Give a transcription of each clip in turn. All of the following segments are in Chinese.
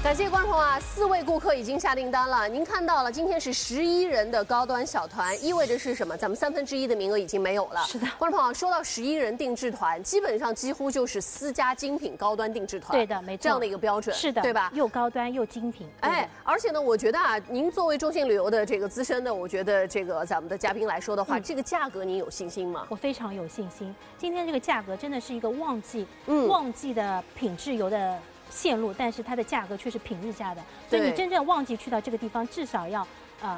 感谢观众啊，4位顾客已经下订单了。您看到了，今天是11人的高端小团，意味着是什么？咱们1/3的名额已经没有了。 是的， 观众朋友，说到11人定制团，基本上几乎就是私家精品高端定制团。 对的，没错， 这样的一个标准。 是的， 对吧？ 又高端又精品。 哎，而且呢，我觉得啊，您作为中信旅游的这个资深的，我觉得这个咱们的嘉宾来说的话，这个价格您有信心吗？ 我非常有信心。今天这个价格真的是一个旺季的品质游的线路，但是它的价格却是平日价的，所以你真正旺季去到这个地方，至少要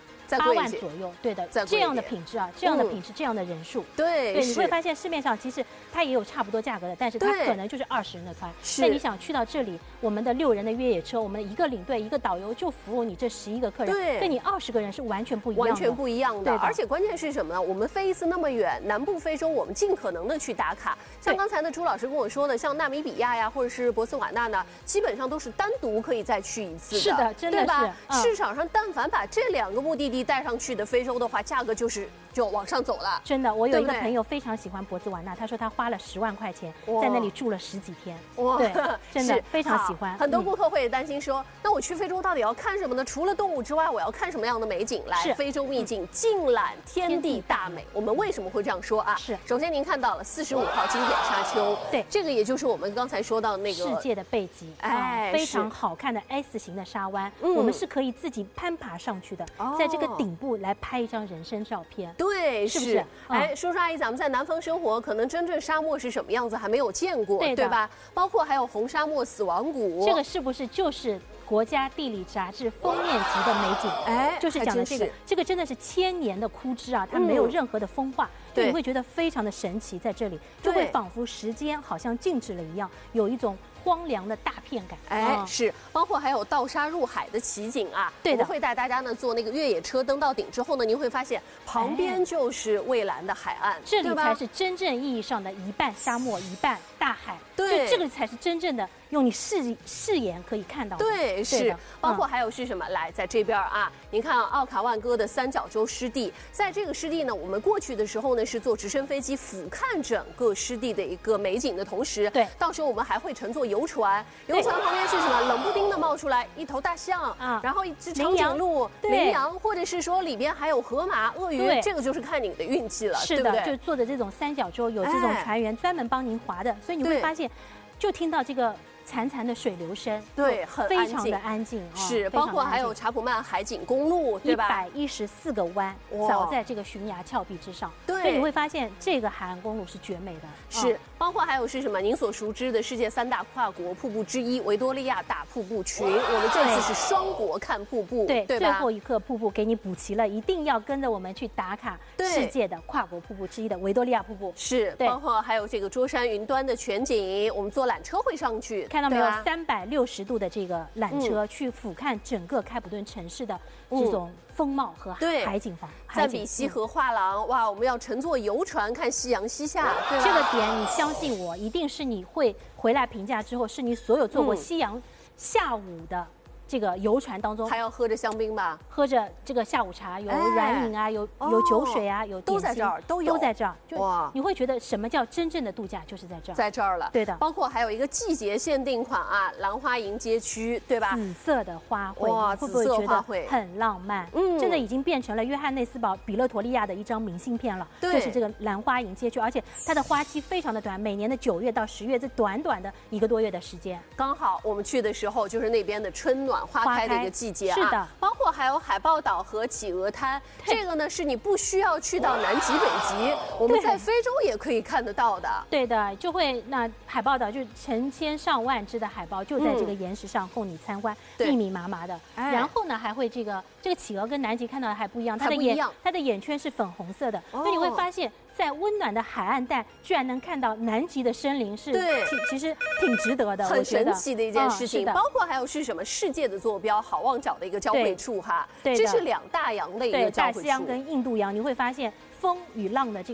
8万左右，对的，这样的品质啊，这样的品质，这样的人数， 对， 你会发现市面上其实它也有差不多价格的，但是它可能就是20人的团。那你想去到这里，我们的6人的越野车，我们一个领队一个导游就服务你这11个客人，跟你20个人是完全不一样的， 完全不一样的。而且关键是什么呢？我们飞一次那么远，南部非洲，我们尽可能的去打卡。像刚才呢，朱老师跟我说的，像纳米比亚呀，或者是博茨瓦纳呢，基本上都是单独可以再去一次的， 是的，真的是， 对吧？市场上但凡把这2个目的地带上去的非洲的话，价格就往上走了。 真的，我有一个朋友非常喜欢博茨瓦纳，他说他花了10万块钱在那里住了10几天。哇，对，真的非常喜欢。 很多顾客会担心说，那我去非洲到底要看什么呢？除了动物之外，我要看什么样的美景？来，非洲秘境尽览天地大美。我们为什么会这样说啊？ 是， 首先您看到了45号经典沙丘， 对， 这个也就是我们刚才说到那个世界的背脊，非常好看的 S 型的沙湾，我们是可以自己攀爬上去的，在这个顶部来拍一张人生照片。 对， 是不是？ 哎，叔叔阿姨，咱们在南方生活，可能真正沙漠是什么样子还没有见过，对吧？包括还有红沙漠死亡谷， 这个是不是就是国家地理杂志封面级的美景？哎，就是讲的这个真的是千年的枯枝啊，它没有任何的风化，就你会觉得非常的神奇，在这里就会仿佛时间好像静止了一样，有一种荒凉的大片感。 哎，是，包括还有盗沙入海的奇景啊。对的，我们会带大家呢坐那个越野车登到顶之后呢，您会发现旁边就是蔚蓝的海岸， 这里才是真正意义上的一半沙漠一半大海。对，就这个才是真正的用你视野可以看到的。 对，是，包括还有是什么？来，在这边啊，您看奥卡万戈的三角洲湿地，在这个湿地呢，我们过去的时候呢是坐直升飞机俯瞰整个湿地的一个美景的同时，对，到时候我们还会乘坐游船，游船旁边是什么？冷不丁的冒出来一头大象啊，然后一只长颈鹿、羚羊，或者是说里边还有河马、鳄鱼，这个就是看你的运气了， 是的，就坐的这种三角洲有这种船员专门帮您划的，所以你会发现，就听到这个潺潺的水流声， 对，很非常的安静。 是，包括还有查普曼海景公路，对吧 ？114个弯，凿在这个悬崖峭壁之上，对，所以你会发现这个海岸公路是绝美的。 是，包括还有是什么？您所熟知的世界3大跨国瀑布之一——维多利亚大瀑布群，我们这次是双国看瀑布， 对，最后一刻瀑布给你补齐了，一定要跟着我们去打卡世界的跨国瀑布之一的维多利亚瀑布。 是，包括还有这个桌山云端的全景，我们坐缆车会上去。 看到没有？360度的这个缆车去俯瞰整个开普敦城市的这种风貌和海景房。 赞比西河画廊，哇，我们要乘坐游船看夕阳西下，对吧？ 这个点你相信我，一定是你会回来评价之后，是你所有做过夕阳下午的这个游船当中， 还要喝着香槟吧？ 喝着这个下午茶，有软饮啊，有酒水啊，有都在这儿，都在这儿。哇，你会觉得什么叫真正的度假，就是在这儿， 在这儿了。对的，包括还有一个季节限定款啊，兰花楹街区，对吧？ 紫色的花卉，哇，会不会觉得很浪漫？真的已经变成了约翰内斯堡比勒陀利亚的一张明信片了。对，就是这个兰花楹街区，而且它的花期非常的短，每年的9月到10月，这短短的1个多月的时间， 刚好我们去的时候就是那边的春暖花开的一个季节啊。 是的， 包括还有海豹岛和企鹅滩，这个呢是你不需要去到南极、北极，我们在非洲也可以看得到的。 对的，就会那海豹岛就成千上万只的海豹就在这个岩石上供你参观，密密麻麻的。然后呢，还会这个企鹅跟南极看到的还不一样，它的眼圈是粉红色的，所以你会发现，在温暖的海岸带，居然能看到南极的森林，是其实挺值得的， 很神奇的一件事情。包括还有是什么世界的坐标好望角的一个交汇处哈，这是2大洋的一个交汇处， 大西洋跟印度洋，你会发现风与浪的这个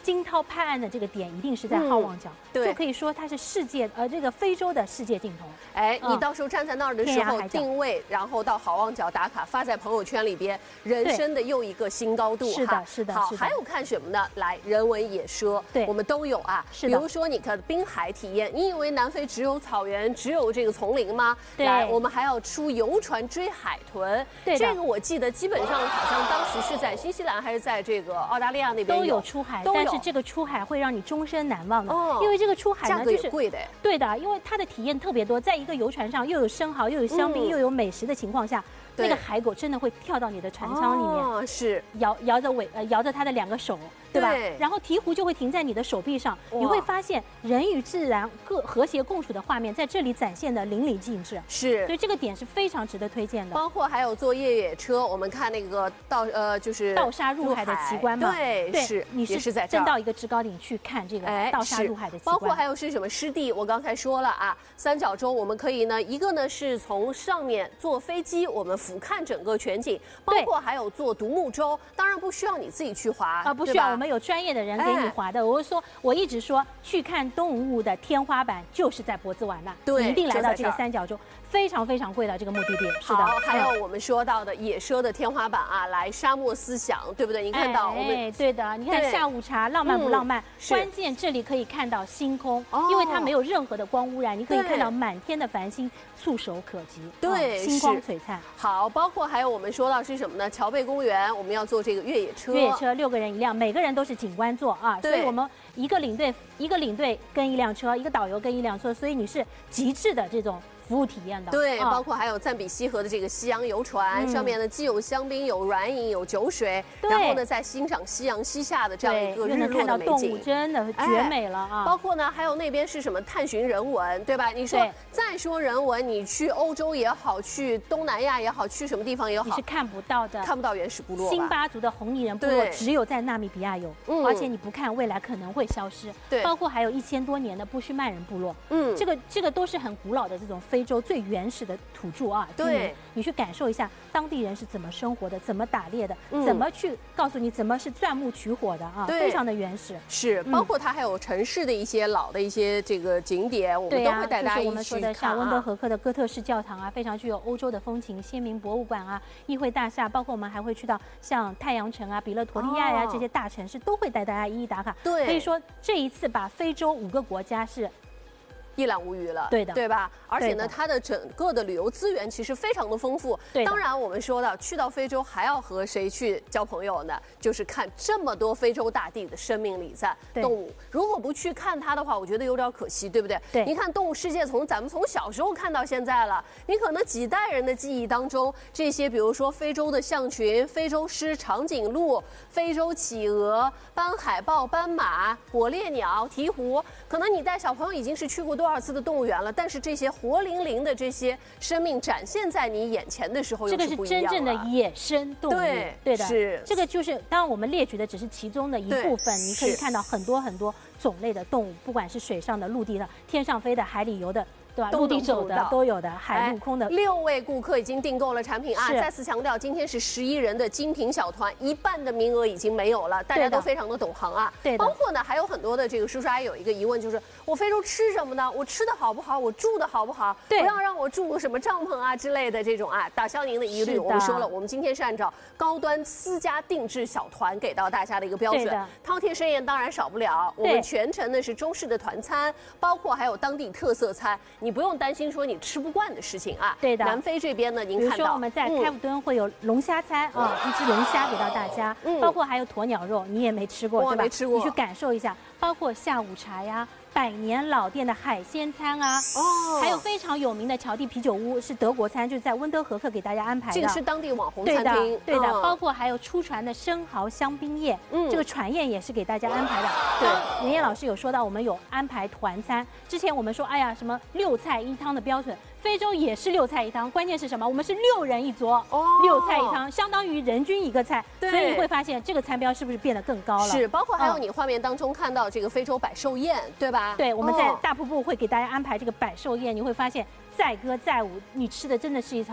惊涛拍岸的这个点一定是在好望角，就可以说它是这个非洲的世界尽头。 哎，你到时候站在那儿的时候定位，然后到好望角打卡，发在朋友圈里边，人生的又一个新高度。 是的，是的。 好，还有看什么呢？来，人文野奢， 对， 我们都有啊。比如说你看滨海体验，你以为南非只有草原，只有这个丛林吗？来，我们还要出游船追海豚。 对， 这个我记得基本上好像当时是在新西兰还是在这个澳大利亚那边都有出海，但是这个出海会让你终身难忘的，因为这个出海呢就是贵的。 对的，因为它的体验特别多，在一个游船上又有生蚝又有香槟又有美食的情况下，那个海狗真的会跳到你的船舱里面， 是摇着它的2个手。对吧？然后鹈鹕就会停在你的手臂上，你会发现人与自然和谐共处的画面在这里展现的淋漓尽致。 是， 所以这个点是非常值得推荐的。 包括还有坐越野车，我们看那个就是盗沙入海的奇观嘛。 对，是， 你是在登到一个制高点去看这个盗沙入海的奇观。 包括还有是什么湿地？我刚才说了啊，三角洲我们可以呢，一个呢是从上面坐飞机，我们俯瞰整个全景，包括还有坐独木舟，当然不需要你自己去划啊，不需要，我们有专业的人。给你划的，我一直说去看动物的天花板就是在博兹瓦纳，你一定来到这个三角洲，非常非常贵的这个目的地。是的， 还有我们说到的野奢的天花板啊，来沙漠思想，对不对？你看到我们对的，你看下午茶浪漫不浪漫？关键这里可以看到星空，因为它没有任何的光污染，你可以看到满天的繁星，触手可及， 对， 星光璀璨。 好，包括还有我们说到是什么呢？乔贝公园，我们要坐这个越野车 ，6个人一辆，每个人都是景观座啊，所以我们一个领队跟一辆车，一个导游跟一辆车，所以你是极致的这种服务体验的。 对，包括还有赞比西河的这个西洋游船，上面呢既有香槟，有软饮，有酒水，然后呢再欣赏夕阳西下的这样一个日落的美景， 真的绝美了啊！ 包括呢还有那边是什么探寻人文，对吧？你说再说人文，你去欧洲也好，去东南亚也好，去什么地方也好， 你是看不到的， 看不到原始部落。 辛巴族的红泥人部落只有在纳米比亚有，而且你不看，未来可能会消失。 对， 包括还有1000多年的布须曼人部落，这个都是很古老的这种非洲最原始的土著啊。 对， 你去感受一下当地人是怎么生活的，怎么打猎的，怎么去告诉你怎么是钻木取火的啊，非常的原始。 是，包括它还有城市的一些老的一些这个景点，我们都会带大家一起去看。 我们说的像温德和克的哥特式教堂啊，非常具有欧洲的风情，先民博物馆啊，议会大厦，包括我们还会去到像太阳城啊、比勒陀利亚呀这些大城市，都会带大家一一打卡。 对， 可以说这一次把非洲5个国家是一览无余了， 对的， 对吧？而且呢，它的整个的旅游资源其实非常的丰富。当然，我们说到去到非洲还要和谁去交朋友呢？就是看这么多非洲大地的生命礼赞动物。如果不去看它的话，我觉得有点可惜，对不对？ 对。 你看动物世界，咱们从小时候看到现在了，你可能几代人的记忆当中，这些比如说非洲的象群、非洲狮、长颈鹿、非洲企鹅、斑海豹、斑马、火烈鸟、鹈鹕，可能你带小朋友已经是去过多少次的动物园了，但是这些活灵灵的这些生命展现在你眼前的时候， 这个是真正的野生动物。对的， 是这个就是当然我们列举的只是其中的一部分，你可以看到很多很多种类的动物，不管是水上的、陆地的、天上飞的、海里游的。对吧？陆地走的都有的，海陆空的。 6位顾客已经订购了产品啊！再次强调，今天是11人的精品小团，1半的名额已经没有了，大家都非常的懂行啊。 对， 包括呢还有很多的这个叔叔阿姨有一个疑问，就是我非洲吃什么呢？我吃的好不好？我住的好不好？不要让我住什么帐篷啊之类的这种啊，打消您的疑虑。我们说了，我们今天是按照高端私家定制小团给到大家的一个标准，饕餮盛宴当然少不了。我们全程呢是中式的团餐，包括还有当地特色餐，你不用担心说你吃不惯的事情啊。 对的。 南非这边呢，您看到， 比如说我们在开普敦会有龙虾餐啊，一只龙虾给到大家，包括还有鸵鸟肉，你也没吃过对吧？ 没吃过， 你去感受一下。包括下午茶呀。100年老店的海鲜餐啊，还有非常有名的乔蒂啤酒屋是德国餐，就是在温德和克给大家安排的。 这个是当地网红餐厅， 对的。包括还有出船的生蚝香槟宴，这个船宴也是给大家安排的。对，妍妍老师有说到我们有安排团餐，之前我们说哎呀什么6菜1汤的标准。非洲也是6菜1汤，关键是什么？我们是6人1桌，6菜1汤，相当于人均1个菜，所以你会发现这个餐标是不是变得更高了？ 是，包括还有你画面当中看到这个非洲百寿宴，对吧？ 对，我们在大瀑布会给大家安排这个百寿宴，你会发现载歌载舞，你吃的真的是一场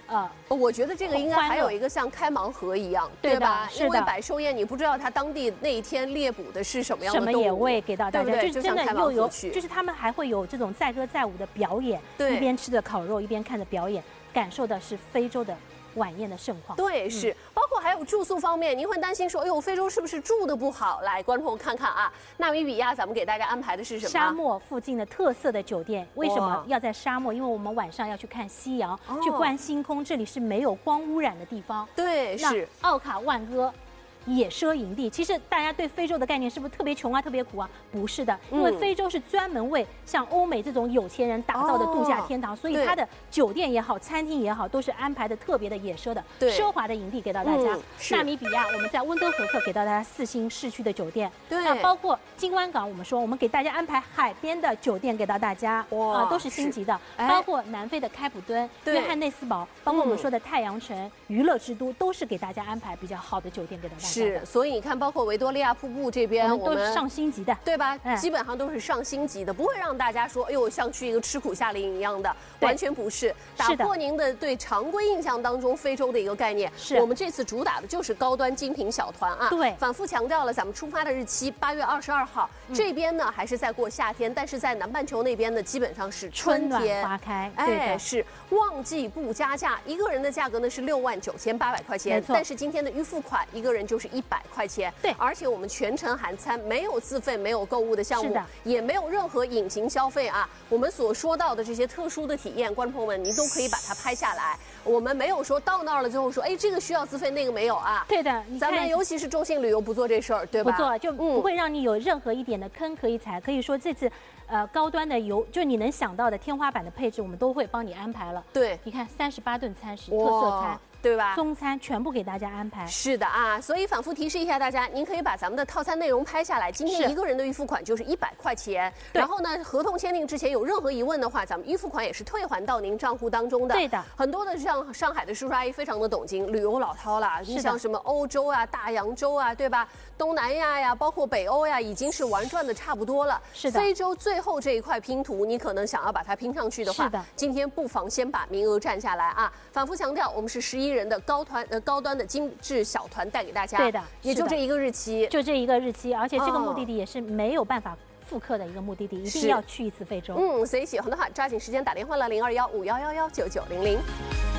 我觉得这个应该还有一个像开盲盒一样，对吧？因为百寿宴你不知道它当地那一天猎捕的是什么样的动物， 什么野味给到大家， 就是真的又有，就是他们还会有这种载歌载舞的表演，一边吃着烤肉一边看着表演，感受的是非洲的晚宴的盛况。 对，是，包括还有住宿方面，您会担心说，哎呦，非洲是不是住的不好？来，观众朋友看看啊，纳米比亚咱们给大家安排的是什么？ 沙漠附近的特色的酒店。为什么要在沙漠？因为我们晚上要去看夕阳，去观星空，这里是没有光污染的地方。 对，是。 奥卡万歌。野奢营地，其实大家对非洲的概念是不是特别穷啊、特别苦啊？不是的，因为非洲是专门为像欧美这种有钱人打造的度假天堂，所以它的酒店也好、餐厅也好，都是安排的特别的野奢的、奢华的营地给到大家。纳米比亚，我们在温登河克给到大家4星市区的酒店，那包括金湾港，我们给大家安排海边的酒店给到大家，都是星级的，包括南非的开普敦、约翰内斯堡，包括我们说的太阳城、娱乐之都，都是给大家安排比较好的酒店给到大家。 是，所以你看，包括维多利亚瀑布这边， 我们都是上星级的， 对吧？基本上都是上星级的，不会让大家说，哎呦，像去一个吃苦夏令营一样的，完全不是。打破您的对常规印象当中非洲的一个概念。是我们这次主打的就是高端精品小团啊。对，反复强调了，咱们出发的日期8月22号，这边呢还是在过夏天，但是在南半球那边呢，基本上是春天花开。 哎，是旺季不加价，一个人的价格呢是69800块钱，但是今天的预付款一个人就是100块钱，对，而且我们全程含餐，没有自费，没有购物的项目，也没有任何隐形消费啊。我们所说到的这些特殊的体验，观众朋友们，您都可以把它拍下来。我们没有说到那儿了之后说，哎，这个需要自费，那个没有啊。 对的， 咱们尤其是周星旅游不做这事儿，对吧？ 不做就不会让你有任何一点的坑可以踩。可以说这次，高端的就你能想到的天花板的配置，我们都会帮你安排了。对，你看38顿餐食，特色餐。对吧？中餐全部给大家安排。 是的啊，所以反复提示一下大家，您可以把咱们的套餐内容拍下来。今天一个人的预付款就是100块钱。然后呢，合同签订之前有任何疑问的话，咱们预付款也是退还到您账户当中的。对的。很多的像上海的叔叔阿姨非常的懂经，旅游老饕啦，你像什么欧洲啊、大洋洲啊，对吧？东南亚呀，包括北欧呀，已经是玩转的差不多了。是的。非洲最后这一块拼图，你可能想要把它拼上去的话，今天不妨先把名额占下来啊！反复强调，我们是11人的高端的精致小团带给大家，对的，也就这一个日期， 就这一个日期，而且这个目的地也是没有办法复刻的一个目的地，一定要去一次非洲。 所以喜欢的话抓紧时间打电话了，0215111990。